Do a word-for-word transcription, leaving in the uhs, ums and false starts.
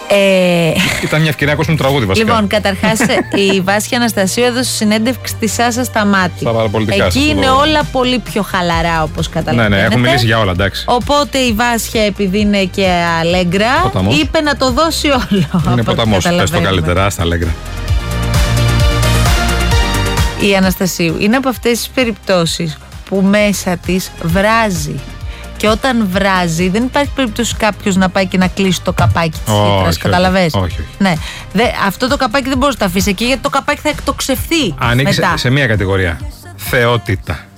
Ε... Ήταν μια ευκαιρία να ακούσουμε τραγούδι βασικά. Λοιπόν, καταρχάς η Βάσια Αναστασίου έδωσε συνέντευξη στη Σάσα Σταμάτη. Στα παραπολιτικά. Εκεί σας είναι το... όλα πολύ πιο χαλαρά, όπως καταλαβαίνετε. Ναι, ναι, έχουμε μιλήσει για όλα, εντάξει. Οπότε η Βάσια, επειδή είναι και αλέγκρα, ποταμός, είπε να το δώσει όλο. Είναι ποταμός, πες το καλύτερα, στα αλέγκρα. Η Αναστασίου είναι από αυτές τις περιπτώσεις που μέσα της βράζει. Και όταν βράζει, δεν υπάρχει περίπτωση κάποιος να πάει και να κλείσει το καπάκι της χύτρας. Καταλαβες? Όχι, όχι. Ναι. Δε, αυτό το καπάκι δεν μπορείς να το αφήσεις εκεί, γιατί το καπάκι θα εκτοξευθεί. Ανήκει σε, μετά. σε μία κατηγορία. Θεότητα.